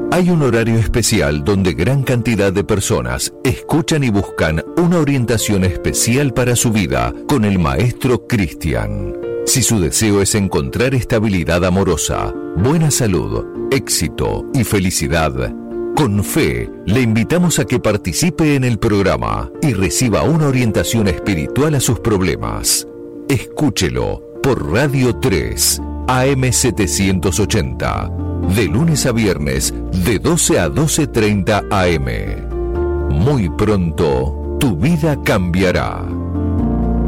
Hay un horario especial donde gran cantidad de personas escuchan y buscan una orientación especial para su vida con el maestro Cristian. Si su deseo es encontrar estabilidad amorosa, buena salud, éxito y felicidad, con fe le invitamos a que participe en el programa y reciba una orientación espiritual a sus problemas. Escúchelo por Radio 3, AM 780. De lunes a viernes, de 12 a 12:30 AM. Muy pronto, tu vida cambiará.